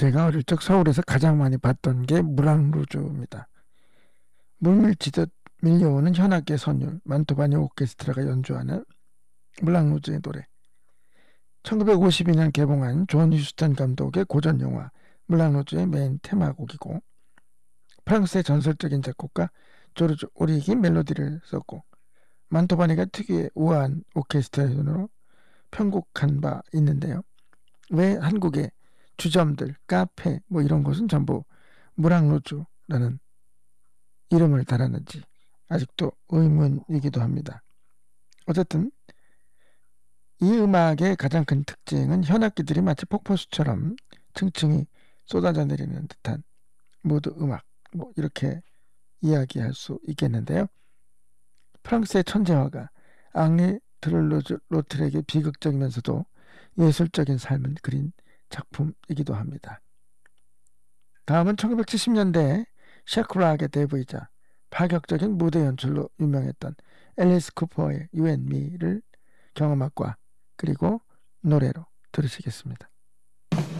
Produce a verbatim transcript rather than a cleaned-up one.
제가 어릴 적 서울에서 가장 많이 봤던 게 무랑루즈입니다. 물밀지듯 밀려오는 현악의 선율, 만토바니 오케스트라가 연주하는 무랑루즈의 노래. 천구백오십이 년 개봉한 존 휴스턴 감독의 고전 영화 무랑루즈의 메인 테마곡이고, 프랑스의 전설적인 작곡가 조르주 오리기 멜로디를 썼고, 만토바니가 특유의 우아한 오케스트라로 편곡한 바 있는데요. 왜 한국의 주점들, 카페 뭐 이런 곳은 전부 무랑루즈라는 이름을 달았는지 아직도 의문이기도 합니다. 어쨌든 이 음악의 가장 큰 특징은 현악기들이 마치 폭포수처럼 층층이 쏟아져 내리는 듯한 무드 음악, 뭐 이렇게 이야기할 수 있겠는데요. 프랑스의 천재화가 앙리 트롤로즈 로트렉의 비극적이면서도 예술적인 삶을 그린 작품이기도 합니다. 다음은 천구백칠십 년대 샤크락의 대부이자 파격적인 무대 연출로 유명했던 앨리스 쿠퍼의 You and Me를 경음악과 그리고 노래로 들으시겠습니다.